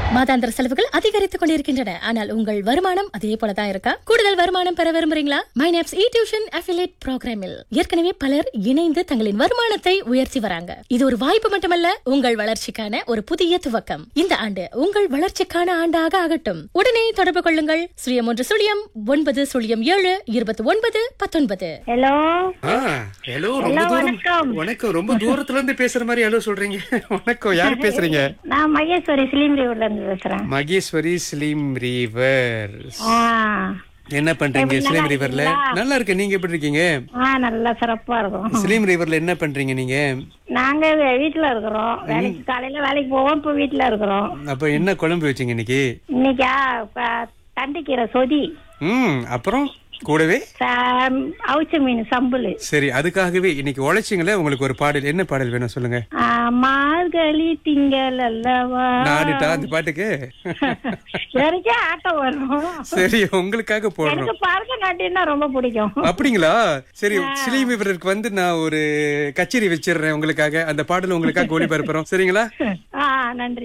மாதாந்திர செலவுகள் அதிகரித்துக் கொண்டிருக்கின்றன. ஆனால் உங்கள் வருமானம் அதே போலதான் இருக்கா? கூடுதல் வருமானம் பெற விரும்புறீங்களா? மைனாப்ஸ் டியூஷன் அஃபிலியேட் புரோகிராமில் ஏற்கனவே பலர் இணைந்து தங்களின் வருமானத்தை உயர்த்தி வராங்க. இது ஒரு வாய்ப்பு மட்டுமல்ல, உங்கள் வளர்ச்சிக்கான ஒரு புதிய துவக்கம். இந்த ஆண்டு உங்கள் வளர்ச்சிக்கான ஆண்டாக ஆகட்டும். உடனே தொடர்பு கொள்ளுங்கள். 0109072919. ஹலோ ஹலோ, ரொம்ப தூரம். வணக்கம். ரொம்ப தூரத்துல இருந்து பேசுற மாதிரி ஹலோ சொல்றீங்க. வணக்கம், யாரு பேசுறீங்க? நான் மகேஸ்வரி ஸ்லீம் ரிவர்ல இருந்து பேசுறேன். மகேஸ்வரி ஸ்லீம் ரிவர். ஆ, என்ன பண்றீங்க எப்படி ஸ்லீம் நல்லா ரிவர்ல? இருக்கீங்களா? நல்லா இருக்கு. நீங்க எப்படி இருக்கீங்க? நல்லா சிறப்பா இருக்கும். ஸ்லீம் ரிவர்ல என்ன பண்றீங்க நீங்க? நாங்க வீட்டுல இருக்கிறோம். வேலைக்கு காலையில வேலைக்கு போவோம், இப்ப வீட்டுல இருக்கிறோம். அப்ப என்ன குழம்பு வச்சீங்க இன்னைக்கு? இன்னைக்கா தண்டிக்கீரை சொதி, அப்புறம் கூடவே அவிச்ச மீன் சம்புலு. சரி, அதுக்காகவே இன்னைக்கு உழைச்சிங்களே. உங்களுக்கு ஒரு பாடல், என்ன பாடல் வேணும் சொல்லுங்க. மார்கழி திங்கள் அல்லவா நாடுட்டா அந்த பாட்டுக்கு. எனக்கே ஆட்டம் வரும். சரி, உங்களுக்காக போடுறோம். எனக்கு பரதநாட்டியம்னா ரொம்ப பிடிக்கும். அப்படிங்களா? சரி, ஸ்லீம் ரிவருக்கு வந்து நான் ஒரு கச்சேரி வச்சிடுறேன் உங்களுக்காக. அந்த பாடல் உங்களுக்காக ஒளிபரப்புறோம். சரிங்களா? நன்றி.